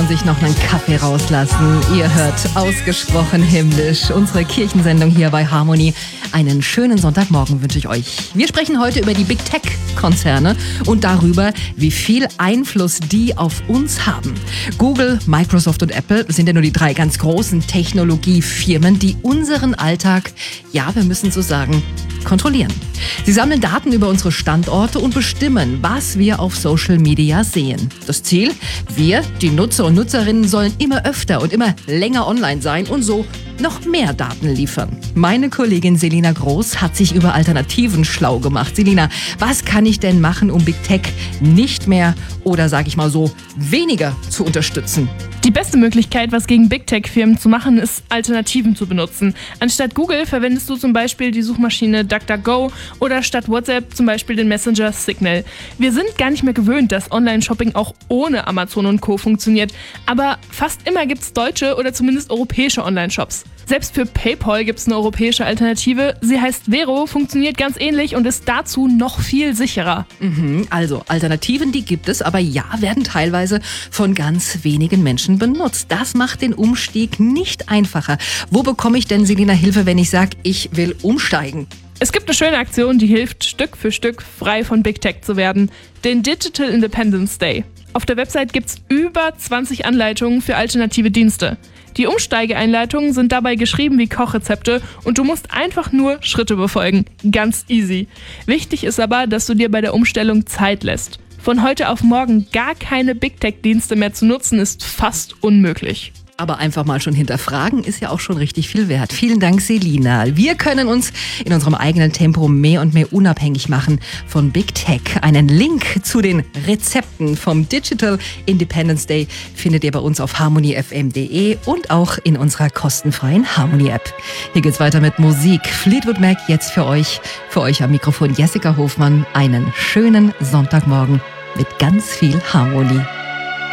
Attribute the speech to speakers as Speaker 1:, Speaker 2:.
Speaker 1: und sich noch einen Kaffee rauslassen. Ihr hört ausgesprochen himmlisch unsere Kirchensendung hier bei Harmony. Einen schönen Sonntagmorgen wünsche ich euch. Wir sprechen heute über die Big Tech-Konzerne und darüber, wie viel Einfluss die auf uns haben. Google, Microsoft und Apple sind ja nur die 3 ganz großen Technologiefirmen, die unseren Alltag, ja, wir müssen so sagen, kontrollieren. Sie sammeln Daten über unsere Standorte und bestimmen, was wir auf Social Media sehen. Das Ziel? Wir, die Nutzer und Nutzerinnen, sollen immer öfter und immer länger online sein und so noch mehr Daten liefern. Meine Kollegin Selina Groß hat sich über Alternativen schlau gemacht. Selina, was kann ich denn machen, um Big Tech nicht mehr oder, sage ich mal so, weniger zu unterstützen?
Speaker 2: Die beste Möglichkeit, was gegen Big Tech-Firmen zu machen, ist, Alternativen zu benutzen. Anstatt Google verwendest du zum Beispiel die Suchmaschine DuckDuckGo oder statt WhatsApp zum Beispiel den Messenger Signal. Wir sind gar nicht mehr gewöhnt, dass Online-Shopping auch ohne Amazon und Co. funktioniert. Aber fast immer gibt es deutsche oder zumindest europäische Online-Shops. Selbst für PayPal gibt es eine europäische Alternative. Sie heißt Vero, funktioniert ganz ähnlich und ist dazu noch viel sicherer.
Speaker 1: Also Alternativen, die gibt es, aber ja, werden teilweise von ganz wenigen Menschen benutzt. Das macht den Umstieg nicht einfacher. Wo bekomme ich denn, Selina, Hilfe, wenn ich sage, ich will umsteigen?
Speaker 2: Es gibt eine schöne Aktion, die hilft, Stück für Stück frei von Big Tech zu werden. Den Digital Independence Day. Auf der Website gibt es über 20 Anleitungen für alternative Dienste. Die Umsteigeeinleitungen sind dabei geschrieben wie Kochrezepte und du musst einfach nur Schritte befolgen. Ganz easy. Wichtig ist aber, dass du dir bei der Umstellung Zeit lässt. Von heute auf morgen gar keine Big Tech-Dienste mehr zu nutzen, ist fast unmöglich.
Speaker 1: Aber einfach mal schon hinterfragen ist ja auch schon richtig viel wert. Vielen Dank, Selina. Wir können uns in unserem eigenen Tempo mehr und mehr unabhängig machen von Big Tech. Einen Link zu den Rezepten vom Digital Independence Day findet ihr bei uns auf harmonyfm.de und auch in unserer kostenfreien Harmony-App. Hier geht's weiter mit Musik. Fleetwood Mac jetzt für euch. Für euch am Mikrofon Jessica Hofmann. Einen schönen Sonntagmorgen mit ganz viel Harmonie.